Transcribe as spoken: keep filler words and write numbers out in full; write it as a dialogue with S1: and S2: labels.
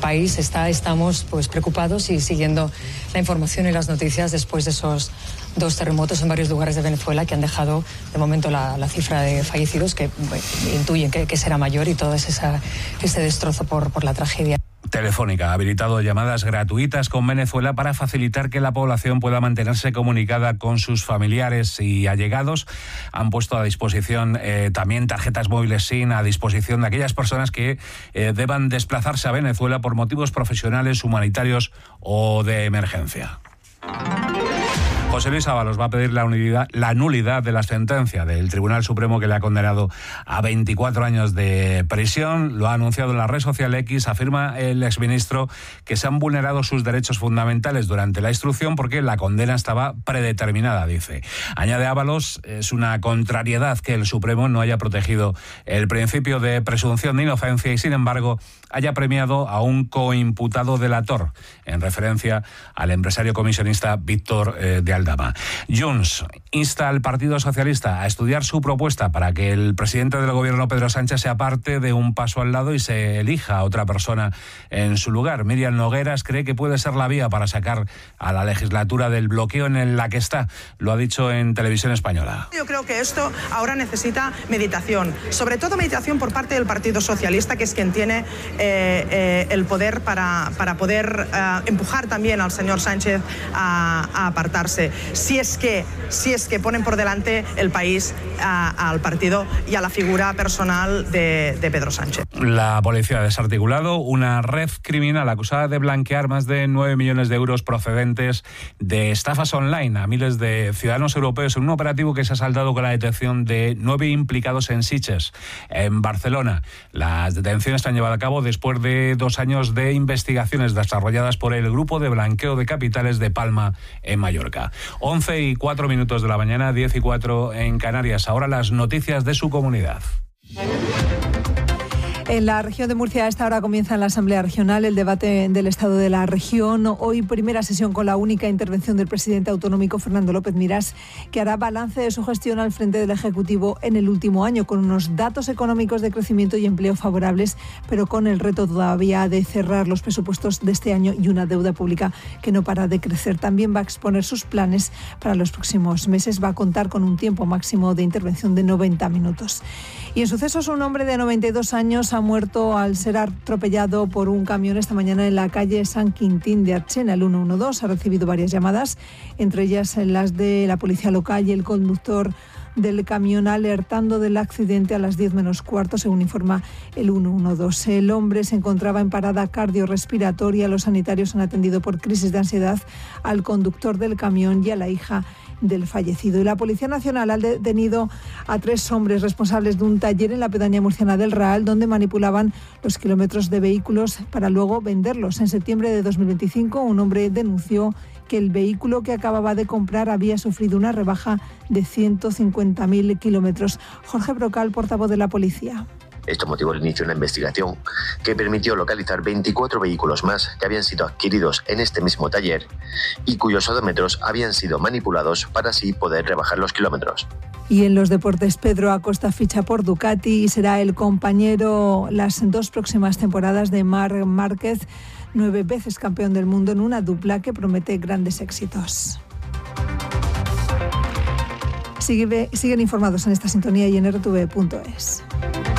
S1: país está, estamos pues preocupados y siguiendo la información y las noticias después de esos dos terremotos en varios lugares de Venezuela que han dejado de momento la, la cifra de fallecidos que bueno, intuyen que, que será mayor y todo esa, ese destrozo por, por la tragedia.
S2: Telefónica ha habilitado llamadas gratuitas con Venezuela para facilitar que la población pueda mantenerse comunicada con sus familiares y allegados. Han puesto a disposición eh, también tarjetas móviles SIM a disposición de aquellas personas que eh, deban desplazarse a Venezuela por motivos profesionales, humanitarios o de emergencia. José Luis Ábalos va a pedir la, unidad, la nulidad de la sentencia del Tribunal Supremo que le ha condenado a veinticuatro años de prisión. Lo ha anunciado en la red social X. Afirma el exministro que se han vulnerado sus derechos fundamentales durante la instrucción porque la condena estaba predeterminada, dice. Añade Ábalos, es una contrariedad que el Supremo no haya protegido el principio de presunción de inocencia y, sin embargo, haya premiado a un coimputado delator, en referencia al empresario comisionista Víctor eh, de Aldama. Junts insta al Partido Socialista a estudiar su propuesta para que el presidente del gobierno, Pedro Sánchez, se aparte de un paso al lado y se elija a otra persona en su lugar. Míriam Nogueras cree que puede ser la vía para sacar a la legislatura del bloqueo en la que está. Lo ha dicho en Televisión Española.
S3: Yo creo que esto ahora necesita meditación, sobre todo meditación por parte del Partido Socialista, que es quien tiene eh, eh, el poder para, para poder eh, empujar también al señor Sánchez a, a apartarse. Si es que, si es que ponen por delante el país a, al partido y a la figura personal de, de Pedro Sánchez.
S2: La policía ha desarticulado una red criminal acusada de blanquear más de nueve millones de euros procedentes de estafas online a miles de ciudadanos europeos en un operativo que se ha saldado con la detención de nueve implicados en Sitges, en Barcelona. Las detenciones se han llevado a cabo después de dos años de investigaciones desarrolladas por el Grupo de Blanqueo de Capitales de Palma, en Mallorca. once y cuatro minutos de la mañana, diez y cuatro en Canarias. Ahora las noticias de su comunidad.
S4: En la región de Murcia a esta hora comienza en la Asamblea Regional el debate del estado de la región. Hoy primera sesión con la única intervención del presidente autonómico Fernando López Miras, que hará balance de su gestión al frente del Ejecutivo en el último año, con unos datos económicos de crecimiento y empleo favorables, pero con el reto todavía de cerrar los presupuestos de este año y una deuda pública que no para de crecer. También va a exponer sus planes para los próximos meses. Va a contar con un tiempo máximo de intervención de noventa minutos. Y en sucesos, un hombre de noventa y dos años ha muerto al ser atropellado por un camión esta mañana en la calle San Quintín de Archena. El ciento doce ha recibido varias llamadas, entre ellas las de la policía local y el conductor del camión alertando del accidente a las diez menos cuarto, según informa el ciento doce. El hombre se encontraba en parada cardiorrespiratoria. Los sanitarios han atendido por crisis de ansiedad al conductor del camión y a la hija del fallecido. Y la Policía Nacional ha detenido a tres hombres responsables de un taller en la pedanía murciana del Raal, donde manipulaban los kilómetros de vehículos para luego venderlos. En septiembre de dos mil veinticinco, un hombre denunció que el vehículo que acababa de comprar había sufrido una rebaja de ciento cincuenta mil kilómetros. Jorge Brocal, portavoz de la policía.
S5: Esto motivó el inicio de una investigación que permitió localizar veinticuatro vehículos más que habían sido adquiridos en este mismo taller y cuyos odómetros habían sido manipulados para así poder rebajar los kilómetros.
S4: Y en los deportes, Pedro Acosta ficha por Ducati y será el compañero las dos próximas temporadas de Marc Márquez, nueve veces campeón del mundo, en una dupla que promete grandes éxitos. Sigue, siguen informados en esta sintonía y en r t v punto es.